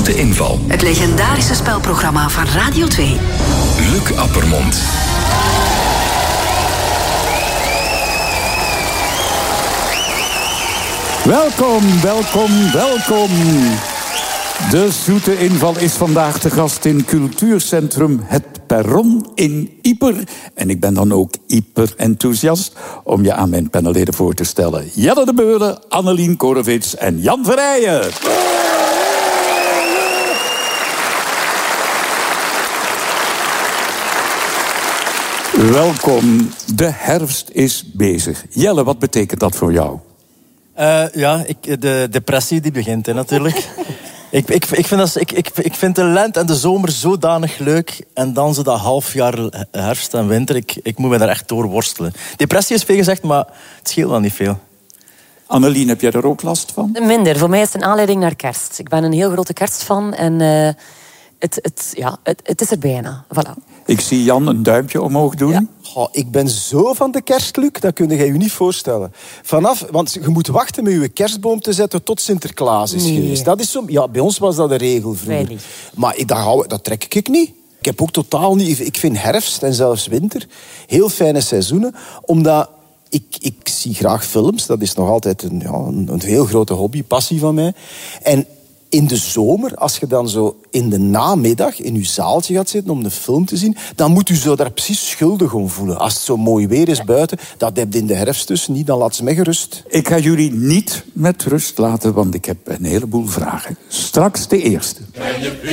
Zoete Inval. Het legendarische spelprogramma van Radio 2. Luc Appermond. Welkom, welkom, welkom. De Zoete Inval is vandaag te gast in Cultuurcentrum Het Perron in Ieper. En ik ben dan ook Ieper-enthousiast om je aan mijn panelleden voor te stellen. Jelle de Beulen, Annelien Korevits en Jan Verrijen. Welkom, de herfst is bezig. Jelle, wat betekent dat voor jou? De depressie die begint, natuurlijk. Ik vind de lente en de zomer zodanig leuk. En dan zo dat half jaar herfst en winter. Ik moet me daar echt door worstelen. Depressie is veel gezegd, maar het scheelt wel niet veel. Annelien, heb jij er ook last van? Minder. Voor mij is het een aanleiding naar kerst. Ik ben een heel grote kerstfan en het is er bijna. Voilà. Ik zie Jan een duimpje omhoog doen. Ja. Oh, ik ben zo van de kerst, Luc, dat kun je je niet voorstellen. Want je moet wachten met je kerstboom te zetten tot Sinterklaas is geweest. Dat is zo, ja, bij ons was dat de regel vroeger. Maar dat trek ik niet. Ik heb ook totaal niet... Ik vind herfst en zelfs winter heel fijne seizoenen, omdat... Ik zie graag films, dat is nog altijd een heel grote hobby, passie van mij. En in de zomer, als je dan zo in de namiddag in je zaaltje gaat zitten om de film te zien, dan moet je zo daar precies schuldig om voelen. Als het zo mooi weer is buiten, dat heb je in de herfst dus niet, dan laat ze mij gerust. Ik ga jullie niet met rust laten, want ik heb een heleboel vragen. Straks de eerste.